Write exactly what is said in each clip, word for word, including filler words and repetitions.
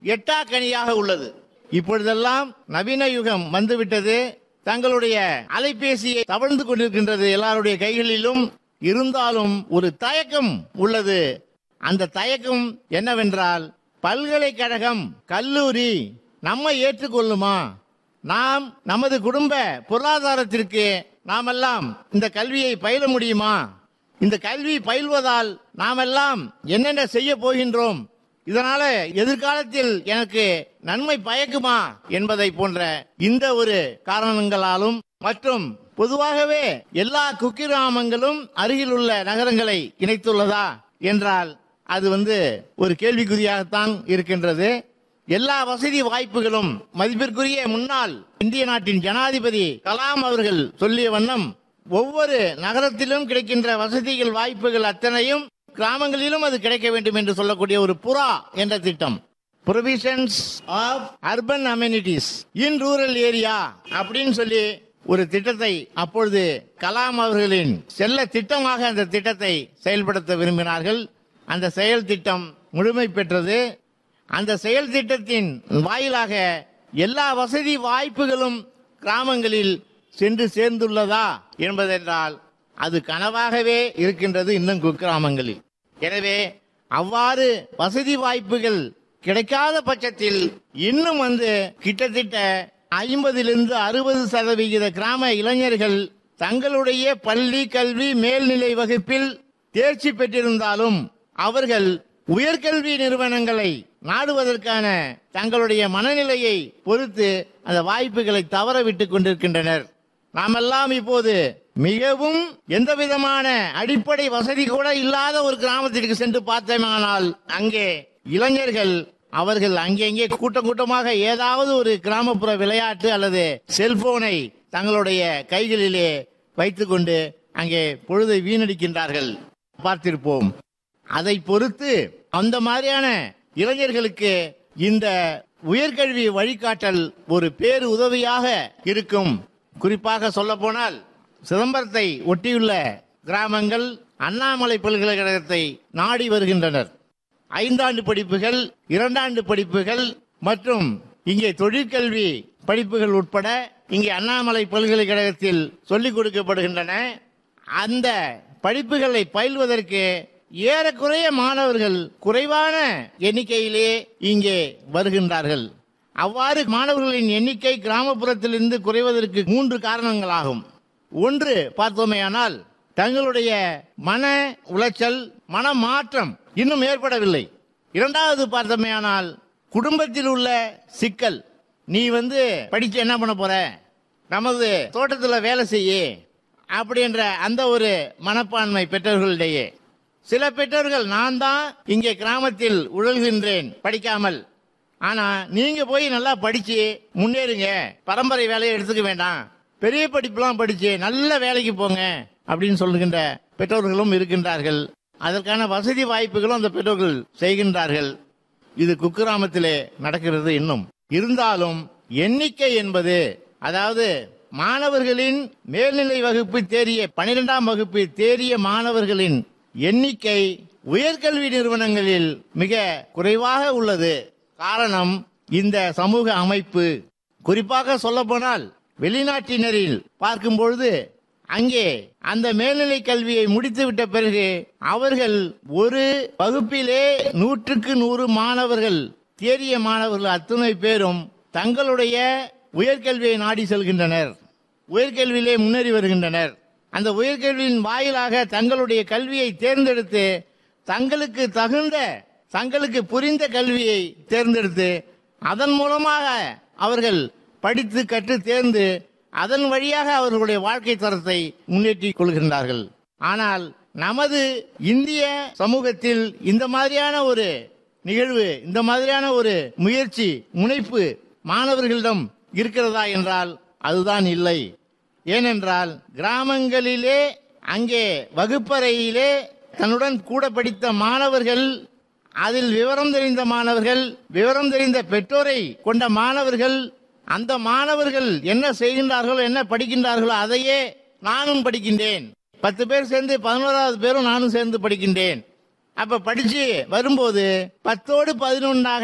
எட்டாக்கனியாக உள்ளது. இப்பொழுதெல்லாம் நவீன யுகம் வந்துவிட்டது. தங்களுடைய அலைபேசியை தவழ்ந்து கொண்டிருக்கின்றது எல்லாருடைய கைகளிலும். இருந்தாலும் ஒரு தயக்கம் உள்ளது. அந்த தயக்கம் என்னவென்றால், பல்கலைக்கழகம், கல்லூரி நம்மை ஏற்றுக்கொள்ளுமா? நாம் நமது குடும்ப பொருளாதாரத்திற்கு நாமெல்லாம் இந்த கல்வியை பயில முடியுமா? இந்த கல்வி பயில்வதால் நாமெல்லாம் என்னென்ன செய்ய போகின்றோம்? இதனால எதிர்காலத்தில் எனக்கு நன்மை பயக்குமா என்பதை போன்ற இந்த ஒரு காரணங்களாலும், மற்றும் பொதுவாகவே எல்லா குக்கிராமங்களும் அருகில் உள்ள நகரங்களை இணைத்துள்ளதா என்றால் அது வந்து ஒரு கேள்விக்குறியாகத்தான் இருக்கின்றது. எல்லா வசதி வாய்ப்புகளும் மதிப்பிற்குரிய முன்னாள் இந்திய நாட்டின் ஜனாதிபதி கலாம் அவர்கள் சொல்லிய வண்ணம் ஒவ்வொரு நகரத்திலும் கிடைக்கின்ற வசதிகள் வாய்ப்புகள் அத்தனையும் கிராமங்களிலும் அது கிடைக்க வேண்டும் என்று சொல்லக்கூடிய ஒரு புறா என்ற திட்டம், provisions of urban amenities in rural area அப்படின்னு சொல்லி ஒரு திட்டத்தை அப்பொழுது கலாம் அவர்களின் செல்ல திட்டமாக அந்த திட்டத்தை செயல்படுத்த விரும்பினார்கள். அந்த செயல் திட்டம் முழுமை பெற்றது. அந்த செயல் திட்டத்தின் வாயிலாக எல்லா வசதி வாய்ப்புகளும் கிராமங்களில் சென்று சேர்ந்துள்ளதா என்பதென்றால் அது கனவாகவே இருக்கின்றது இன்னும் குக்கிராமங்களில். எனவே அவ்வாறு வசதி வாய்ப்புகள் கிடைக்காத பட்சத்தில் இன்னும் வந்து கிட்டத்தட்ட ஐம்பதிலிருந்து அறுபது சதவிகித கிராம இளைஞர்கள் தங்களுடைய பள்ளி கல்வி மேல்நிலை வகுப்பில் தேர்ச்சி பெற்றிருந்தாலும் அவர்கள் உயர்கல்வி நிறுவனங்களை நாடுவதற்கான தங்களுடைய மனநிலையை பொறுத்து அந்த வாய்ப்புகளை தவற விட்டுக் கொண்டிருக்கின்றனர். நாமெல்லாம் இப்போது மிகவும் எந்த விதமான அடிப்படை வசதி கூட இல்லாத ஒரு கிராமத்திற்கு சென்று பார்த்தோமானால் அங்கே இளைஞர்கள் அவர்கள் அங்கெங்கே கூட்டம் கூட்டமாக ஏதாவது ஒரு கிராமப்புற விளையாட்டு அல்லது செல்போனை தங்களுடைய கைகளிலே வைத்துக் கொண்டு அங்கே பொழுதை வீணடிக்கின்றார்கள், பார்த்திருப்போம். அதை பொறுத்து அந்த மாதிரியான இளைஞர்களுக்கு இந்த உயர்கல்வி வழிகாட்டல் ஒரு பேரு உதவியாக இருக்கும். குறிப்பாக சொல்ல போனால் சிதம்பரத்தை ஒட்டியுள்ள கிராமங்கள் அண்ணாமலை பல்கலைக்கழகத்தை நாடி வருகின்றனர். ஐந்தாண்டு படிப்புகள், இரண்டாண்டு படிப்புகள் மற்றும் இங்கே தொழிற்கல்வி படிப்புகள் உட்பட இங்கே அண்ணாமலை பல்கலைக்கழகத்தில் சொல்லிக் கொடுக்கப்படுகின்றன. அந்த படிப்புகளை பயில்வதற்கு ஏறக்குறைய மாணவர்கள் குறைவான எண்ணிக்கையிலே இங்கே வருகின்றார்கள். அவ்வாறு மாணவர்களின் எண்ணிக்கை கிராமப்புறத்திலிருந்து குறைவதற்கு மூன்று காரணங்களாகும். ஒன்று பார்த்தோமேயானால் தங்களுடைய மன உளைச்சல், மன மாற்றம் இன்னும் ஏற்படவில்லை. இரண்டாவது பார்த்தோமேயானால் குடும்பத்தில் உள்ள சிக்கல். நீ வந்து படிச்சு என்ன பண்ண போற, நமது தோட்டத்தில் வேலை செய்ய அப்படின்ற அந்த ஒரு மனப்பான்மை பெற்றோர்களிடையே. சில பெற்றோர்கள் நான் தான் இங்கே கிராமத்தில் உழல்கின்றேன் படிக்காமல், ஆனா நீங்க போய் நல்லா படிச்சு முன்னேறுங்க, பரம்பரை வேலையை எடுத்துக்க வேண்டாம், பெரிய படிப்புலாம் படிச்சு நல்ல வேலைக்கு போங்க அப்படின்னு சொல்லுகின்ற பெற்றோர்களும் இருக்கின்றார்கள். அதற்கான வசதி வாய்ப்புகளும் அந்த பெற்றோர்கள் செய்கின்றார்கள். இது குக்கிராமத்திலே நடக்கிறது. இன்னும் இருந்தாலும் எண்ணிக்கை என்பது, அதாவது மாணவர்களின் மேல்நிலை வகுப்பு தேறிய பனிரெண்டாம் வகுப்பு தேறிய மாணவர்களின் எண்ணிக்கை உயர்கல்வி நிறுவனங்களில் மிக குறைவாக உள்ளது. காரணம் இந்த சமூக அமைப்பு. குறிப்பாக சொல்ல போனால் வெளிநாட்டினரில் பார்க்கும் பொழுது அங்கே அந்த மேல்நிலை கல்வியை முடித்துவிட்ட பிறகு அவர்கள் ஒரு வகுப்பிலே நூற்றுக்கு நூறு மாணவர்கள் தேறிய மாணவர்கள் அத்துணை பேரும் தங்களுடைய உயர்கல்வியை நாடி செல்கின்றனர், உயர்கல்வியிலே முன்னேறி வருகின்றனர். அந்த உயர்கல்வியின் வாயிலாக தங்களுடைய கல்வியை தேர்ந்தெடுத்து தங்களுக்கு தகுந்த தங்களுக்கு புரிந்த கல்வியை தேர்ந்தெடுத்து அதன் மூலமாக அவர்கள் படித்து கற்று தேர்ந்து அதன் வழியாக அவர்களுடைய வாழ்க்கை தரத்தை முன்னேற்றிக் கொள்கின்றார்கள். ஆனால் நமது இந்திய சமூகத்தில் இந்த மாதிரியான ஒரு நிகழ்வு, இந்த மாதிரியான ஒரு முயற்சி, முனைப்பு மாணவர்களிடம் இருக்கிறதா என்றால் அதுதான் இல்லை. ஏனென்றால் கிராமங்களிலே அங்கே வகுப்பறையிலே தன்னுடன் கூட படித்த மாணவர்கள், அதில் விவரம் தெரிந்த மாணவர்கள், விவரம் தெரிந்த பெற்றோரை கொண்ட மாணவர்கள், அந்த மாணவர்கள் என்ன செய்கின்றார்களோ என்ன படிக்கின்றார்களோ அதையே நானும் படிக்கின்றேன், பத்து பேர் சேர்ந்து பதினோராவது பேரும் நானும் சேர்ந்து படிக்கின்றேன். அப்ப படிச்சு வரும்போது பத்தோடு பதினொன்றாக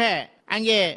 அங்கே